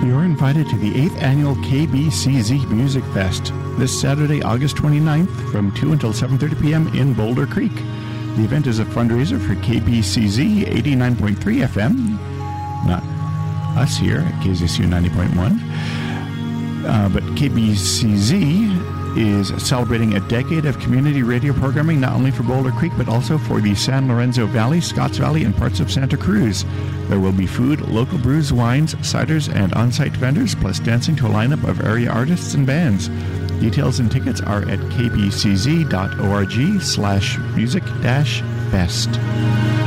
You're invited to the 8th Annual KBCZ Music Fest this Saturday, August 29th from 2 until 7:30 p.m. in Boulder Creek. The event is a fundraiser for KBCZ 89.3 FM, not us here at KZSU 90.1, but KBCZ is celebrating a decade of community radio programming not only for Boulder Creek but also for the San Lorenzo Valley, Scotts Valley, and parts of Santa Cruz. There will be food, local brews, wines, ciders, and on-site vendors, plus dancing to a lineup of area artists and bands. Details and tickets are at kbcz.org/music-fest.